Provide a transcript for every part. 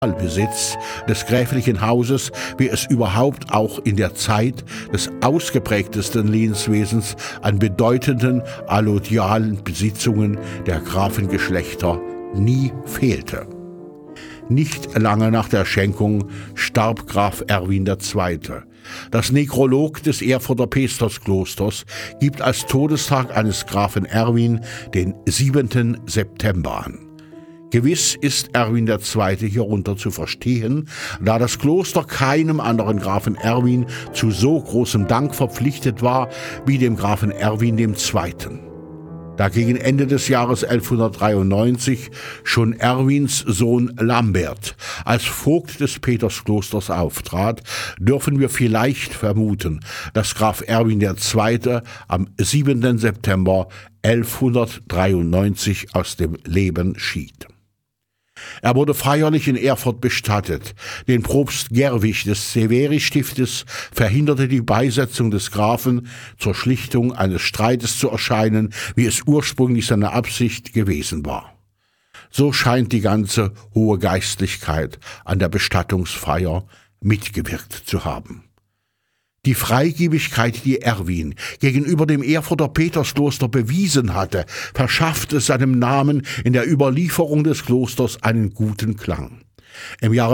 Besitz des gräflichen Hauses, wie es überhaupt auch in der Zeit des ausgeprägtesten Lehnswesens an bedeutenden allodialen Besitzungen der Grafengeschlechter nie fehlte. Nicht lange nach der Schenkung starb Graf Erwin II. Das Nekrolog des Erfurter Petersklosters gibt als Todestag eines Grafen Erwin den 7. September an. Gewiss ist Erwin II. Hierunter zu verstehen, da das Kloster keinem anderen Grafen Erwin zu so großem Dank verpflichtet war wie dem Grafen Erwin II. Da gegen Ende des Jahres 1193 schon Erwins Sohn Lambert als Vogt des Petersklosters auftrat, dürfen wir vielleicht vermuten, dass Graf Erwin II. Am 7. September 1193 aus dem Leben schied. Er wurde feierlich in Erfurt bestattet. Den Propst Gerwig des Severi-Stiftes verhinderte die Beisetzung des Grafen, zur Schlichtung eines Streites zu erscheinen, wie es ursprünglich seine Absicht gewesen war. So scheint die ganze hohe Geistlichkeit an der Bestattungsfeier mitgewirkt zu haben. Die Freigebigkeit, die Erwin gegenüber dem Erfurter Peterskloster bewiesen hatte, verschaffte seinem Namen in der Überlieferung des Klosters einen guten Klang. Im Jahre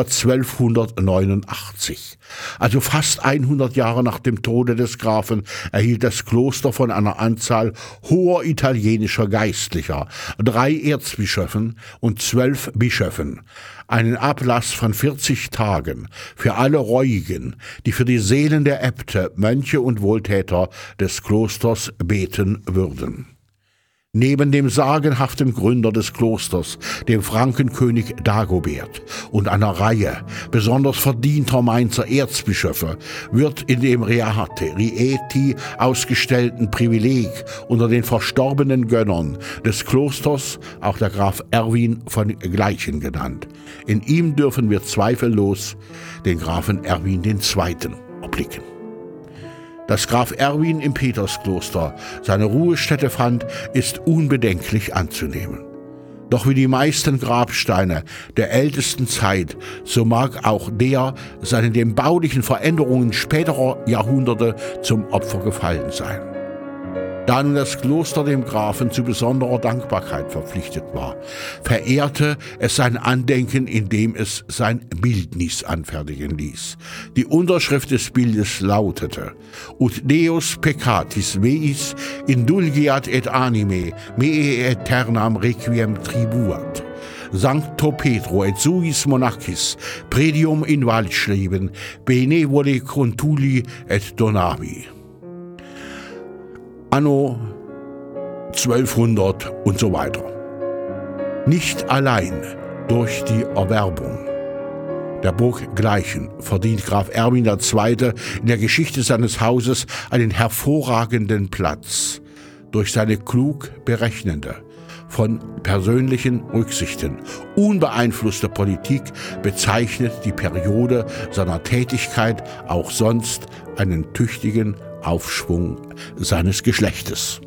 1289, also fast 100 Jahre nach dem Tode des Grafen, erhielt das Kloster von einer Anzahl hoher italienischer Geistlicher, 3 Erzbischöfen und 12 Bischöfen, einen Ablass von 40 Tagen für alle Reuigen, die für die Seelen der Äbte, Mönche und Wohltäter des Klosters beten würden. Neben dem sagenhaften Gründer des Klosters, dem Frankenkönig Dagobert, und einer Reihe besonders verdienter Mainzer Erzbischöfe wird in dem Rieti ausgestellten Privileg unter den verstorbenen Gönnern des Klosters auch der Graf Erwin von Gleichen genannt. In ihm dürfen wir zweifellos den Grafen Erwin II. Erblicken. Dass Graf Erwin im Peterskloster seine Ruhestätte fand, ist unbedenklich anzunehmen. Doch wie die meisten Grabsteine der ältesten Zeit, so mag auch der seinen den baulichen Veränderungen späterer Jahrhunderte zum Opfer gefallen sein. Da nun das Kloster dem Grafen zu besonderer Dankbarkeit verpflichtet war, verehrte es sein Andenken, indem es sein Bildnis anfertigen ließ. Die Unterschrift des Bildes lautete: Ut Deus peccatis meis indulgiat et anime mee aeternam requiem tribuat. Sancto Petro et suis monachis predium in Waldschleben benevole contuli et donavi. Anno 1200 und so weiter. Nicht allein durch die Erwerbung der Burg Gleichen verdient Graf Erwin II. In der Geschichte seines Hauses einen hervorragenden Platz. Durch seine klug berechnende, von persönlichen Rücksichten unbeeinflusste Politik bezeichnet die Periode seiner Tätigkeit auch sonst einen tüchtigen Aufschwung seines Geschlechtes.